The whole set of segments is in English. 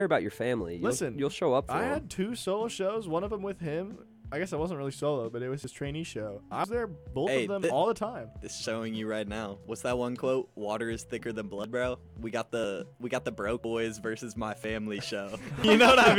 about your family. Listen, you'll show up for I them. had 2 solo shows, one of them with him. I guess I wasn't really solo, but it was his trainee show. I was there both Hey, of them all the time. This is showing you right now. What's that one quote? Water is thicker than blood, bro. We got the broke boys versus my family show. You know what I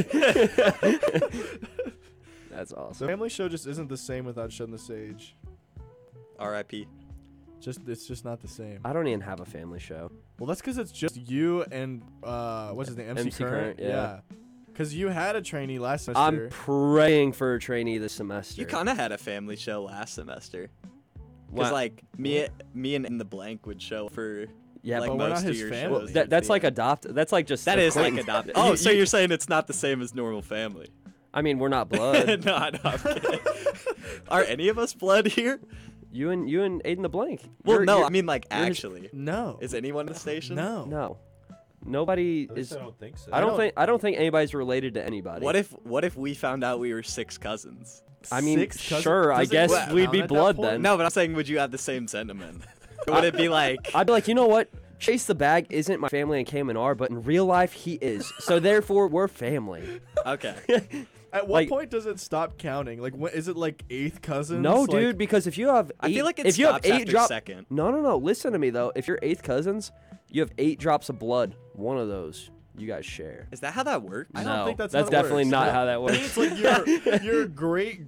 mean? That's The awesome. family show just isn't the same without Shun the Sage. R.I.P. It's just not the same. I don't even have a family show. Well, that's because it's just you and what's his name, MC Current. yeah. Because you had a trainee last semester. I'm praying for a trainee this semester. You kind of had a family show last semester. Because What? like me and In the Blank would show for Yeah, like but we're most not of his your family. shows. that's like adopt. That's like just. That is like acquaintance. adopted. Oh, so you're saying it's not the same as normal family? I mean, we're not blood. No, I'm kidding. Are any of us blood here? you and Aiden the Blank. Well, You're- no, you're- I mean like you're his- actually. No. Is anyone in the station? No. No, nobody At least is. I don't think so. I don't think anybody's related to anybody. What if we found out we were 6 cousins? I mean, 6 cousins? sure. I Does it guess count we'd be at that blood point? then. No, but I'm saying, would you have the same sentiment? Would it be like, I'd be like, you know what? Chase the Bag isn't my family in Cayman R, but in real life he is. So therefore, we're family. okay, At what Like- point does it stop counting? Like, what is it like 8th cousins? No, Like, dude, because if you have I feel like it if you have stops 8 after drop, second. No. Listen to me though. If you're 8th cousins, you have 8 drops of blood. One of those you guys share. Is that how that works? I don't No, think that's how it definitely works. not No. how that I works. think it's like your great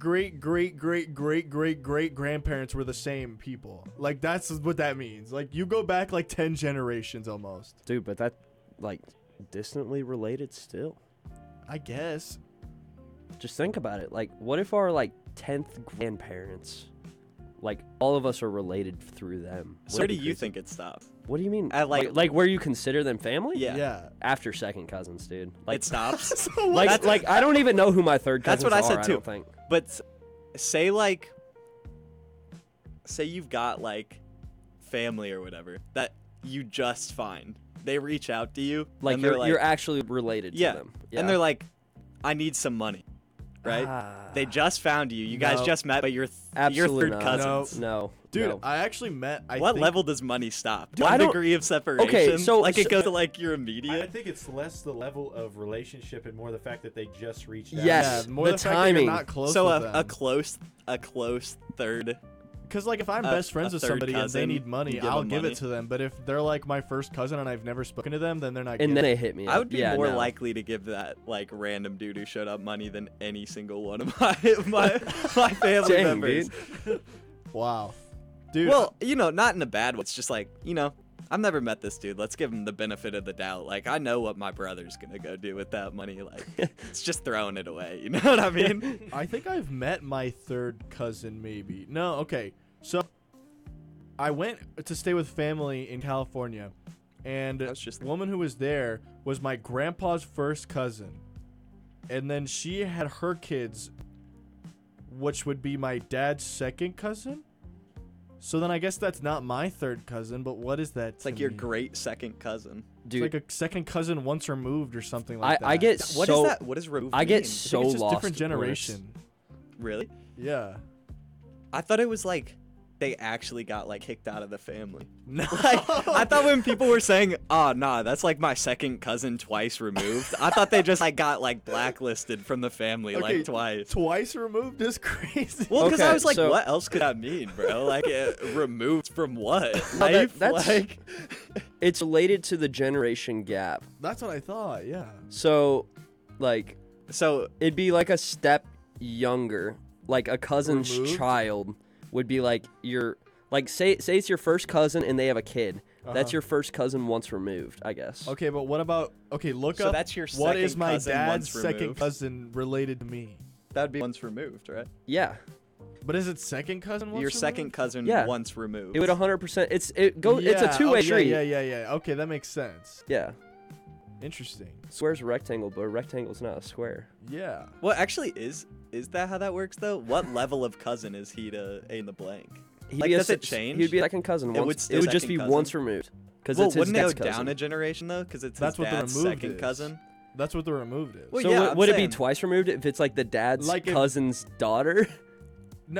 grandparents were the same people. Like that's what that means. Like you go back like 10 generations almost. Dude, but that like distantly related still. I guess. Just think about it. Like, what if our like 10th grandparents, like all of us are related through them? So where do you think it stops? What do you mean? At, like- like where you consider them family? Yeah. Yeah. After second cousins, dude. Like It stops. like I don't even know who my third That's cousins what I said are, too. I don't think. But say you've got like family or whatever that you just find. They reach out to you. Like and they're you're actually related yeah. to them. And they're like, I need some money. Right? Ah. They just found you. You guys No. just met, but you're Absolutely third not. cousins. No. Dude, no. I actually met What think, level does money stop? I 1 don't- degree of separation? Okay, so- like it so- goes to like your I immediate. think it's less the level of relationship and more the fact that they just reached out. Yes. Yeah, more the the fact that you're timing. not close So with a close third. Because like if I'm a- best friends a with third somebody and they cousin, need money, you give I'll them give money? it to them. But if they're like my first cousin and I've never spoken to them, then they're not. And giving then it. they hit me. I up. would be Yeah, more no. likely to give that like random dude who showed up money than any single one of my family Dang, members. dude. Wow, dude. Well, not in a bad way. It's just like, I've never met this dude. Let's give him the benefit of the doubt. Like, I know what my brother's gonna go do with that money. Like, it's just throwing it away. You know what I mean? I think I've met my third cousin, maybe. No, okay. So I went to stay with family in California, and That's just- the woman who was there was my grandpa's first cousin. And then she had her kids, which would be my dad's second cousin. So then I guess that's not my third cousin, but what is that? It's like your great second cousin. Dude, It's like a second cousin once removed or something like that. I get What is so that? What does removed I get mean? so it's just lost. different when it's- generation. Really? Yeah. I thought it was like they actually got like kicked out of the family. No. Like, I thought when people were saying, "Oh, nah, that's like my second cousin twice removed," I thought they just like got like blacklisted from from the family Okay, like twice. Twice removed is crazy. Well, because I Okay, was like, so- what else could that mean, bro? Like, removed from what? Well, Life? that's- like, It's related to the generation gap. That's what I thought. Yeah. So, like, so it'd be like a step younger. Like a cousin's Removed? child would be like your like say it's your first cousin and they have a kid. That's Uh-huh. your first cousin once removed, I guess. Okay, but what about look So up that's your what is second my cousin dad's once second removed? cousin related to me? that'd be once removed, right? Yeah. But is it second cousin once Your removed? second cousin Yeah. once removed. It would 100%. It's a two-way okay, street. Yeah. Okay, that makes sense. Yeah. Interesting. Square's a rectangle, but a rectangle's not a square. Yeah. Well, actually, is that how that works though? What level of cousin is he to A in the blank? He'd Like, be a does it se- change? He'd be a second cousin. It Once, would it would just second be cousin? once removed. Because Well, it's his wouldn't it go next cousin. down a generation though? Because it's That's his what the dad's removed second is. cousin. That's what the removed is. Well, So yeah, would, I'm would it be saying- twice removed if it's like the dad's Like if- cousin's daughter?